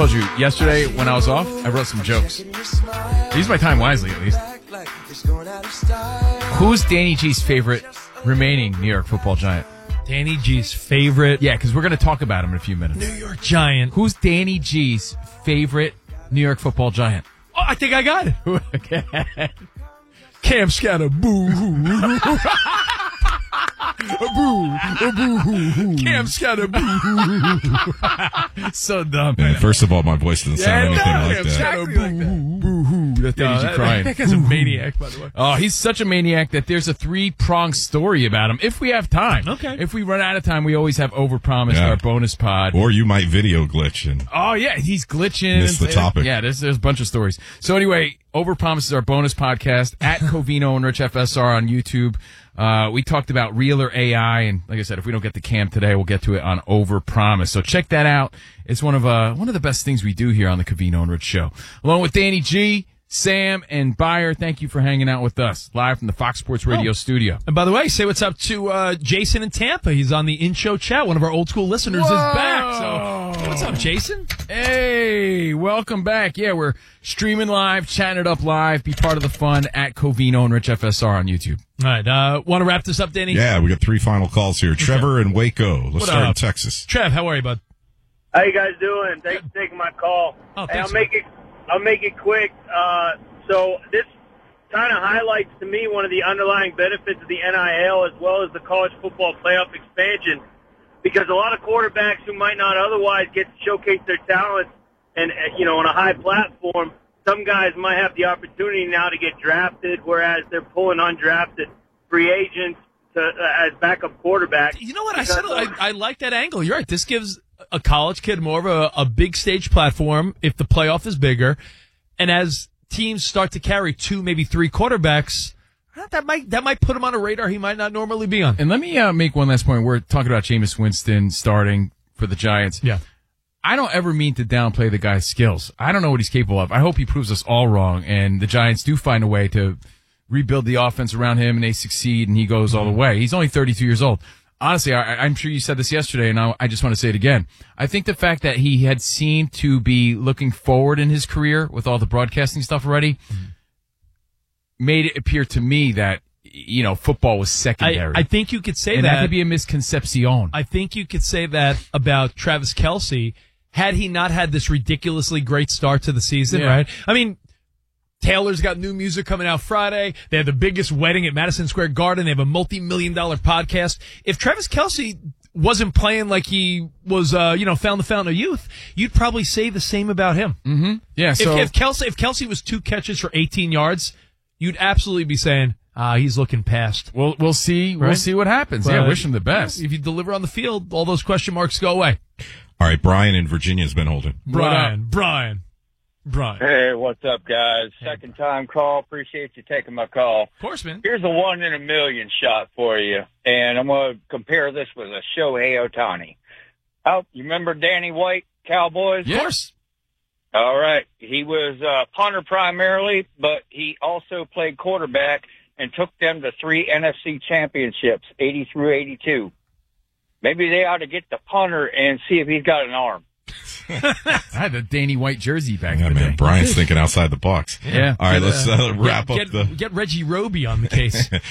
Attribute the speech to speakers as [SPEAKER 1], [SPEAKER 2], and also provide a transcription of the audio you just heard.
[SPEAKER 1] I told you yesterday when I was off, I wrote some jokes. Use my time wisely, at least. Who's Danny G's favorite remaining New York Football Giant?
[SPEAKER 2] Danny G's favorite?
[SPEAKER 1] Yeah, because we're going to talk about him in a few minutes.
[SPEAKER 2] New York Giant.
[SPEAKER 1] Who's Danny G's favorite New York Football Giant?
[SPEAKER 2] Oh, I think I got it.
[SPEAKER 1] Okay.
[SPEAKER 2] Cam Scatter. Boo-hoo. Boo-hoo. Cam Scatter. Boo-hoo.
[SPEAKER 1] So dumb.
[SPEAKER 3] Man, first of all, my voice doesn't sound anything like that.
[SPEAKER 1] Exactly like that. Boo-hoo. That's Danny G crying.
[SPEAKER 2] That guy's a maniac, by the way.
[SPEAKER 1] Oh, he's such a maniac that there's a 3-pronged story about him. If we have time.
[SPEAKER 2] Okay.
[SPEAKER 1] If we run out of time, we always have Overpromised, our bonus pod.
[SPEAKER 3] Or you might video glitch and
[SPEAKER 1] Oh, yeah, he's glitching.
[SPEAKER 3] miss the topic.
[SPEAKER 1] Yeah, there's a bunch of stories. So anyway, Overpromised is our bonus podcast at Covino and Rich FSR on YouTube. We talked about Realer AI, and like I said, if we don't get the cam today, we'll get to it on Overpromised. So check that out. It's one of the best things we do here on the Covino and Rich Show. Along with Danny G, Sam, and Beyer, thank you for hanging out with us live from the Fox Sports Radio studio.
[SPEAKER 2] And by the way, say what's up to Jason in Tampa. He's on the in-show chat. One of our old school listeners is back. So what's up, Jason?
[SPEAKER 1] Hey, welcome back. Yeah, we're streaming live, chatting it up live. Be part of the fun at Covino and Rich FSR on YouTube.
[SPEAKER 2] All right. Want to wrap this up, Danny?
[SPEAKER 3] Yeah, we got 3 final calls here. Trevor and Waco. Let's start in Texas.
[SPEAKER 2] Trev, how are you, bud?
[SPEAKER 4] How you guys doing? Thanks for taking my call.
[SPEAKER 2] Oh,
[SPEAKER 4] hey,
[SPEAKER 2] thanks.
[SPEAKER 4] I'll make it quick. So this kind of highlights to me one of the underlying benefits of the NIL as well as the college football playoff expansion, because a lot of quarterbacks who might not otherwise get to showcase their talents and on a high platform, some guys might have the opportunity now to get drafted, whereas they're pulling undrafted free agents as backup quarterbacks.
[SPEAKER 2] You know what? I like that angle. You're right. This gives a college kid more of a big stage platform if the playoff is bigger. And as teams start to carry 2, maybe 3 quarterbacks, that might put him on a radar he might not normally be on.
[SPEAKER 1] And let me make one last point. We're talking about Jameis Winston starting for the Giants.
[SPEAKER 2] Yeah.
[SPEAKER 1] I don't ever mean to downplay the guy's skills. I don't know what he's capable of. I hope he proves us all wrong, and the Giants do find a way to rebuild the offense around him, and they succeed, and he goes all the way. He's only 32 years old. Honestly, I'm sure you said this yesterday, and I just want to say it again. I think the fact that he had seemed to be looking forward in his career with all the broadcasting stuff already made it appear to me that, football was secondary.
[SPEAKER 2] I think you could say
[SPEAKER 1] and
[SPEAKER 2] that.
[SPEAKER 1] that could be a misconception.
[SPEAKER 2] I think you could say that about Travis Kelce had he not had this ridiculously great start to the season, right? I mean, Taylor's got new music coming out Friday. They have the biggest wedding at Madison Square Garden. They have a multi-million-dollar podcast. If Travis Kelce wasn't playing like he was, found the fountain of youth, you'd probably say the same about him.
[SPEAKER 1] Mm-hmm. Yeah. So
[SPEAKER 2] if Kelce was 2 catches for 18 yards, you'd absolutely be saying, he's looking past.
[SPEAKER 1] We'll see. Right? We'll see what happens. But, wish him the best.
[SPEAKER 2] If you deliver on the field, all those question marks go away.
[SPEAKER 3] All right, Brian in Virginia has been holding.
[SPEAKER 2] Brian.
[SPEAKER 5] Hey, what's up, guys? Second time call. Appreciate you taking my call.
[SPEAKER 2] Of course, man.
[SPEAKER 5] Here's a 1 in a million shot for you, and I'm going to compare this with a Shohei Ohtani. Oh, you remember Danny White, Cowboys?
[SPEAKER 2] Of course.
[SPEAKER 5] All right. He was a punter primarily, but he also played quarterback and took them to 3 NFC championships, 80 through 82. Maybe they ought to get the punter and see if he's got an arm.
[SPEAKER 1] I had the Danny White jersey back in the
[SPEAKER 3] man.
[SPEAKER 1] day.
[SPEAKER 3] Brian's thinking outside the box.
[SPEAKER 1] Yeah.
[SPEAKER 3] All right, let's wrap up
[SPEAKER 2] Get Reggie Roby on the case.